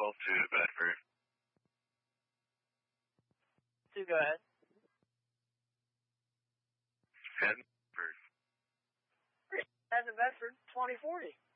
to Bedford. Sue, go ahead. Head Bedford. Head to Bedford, 2040.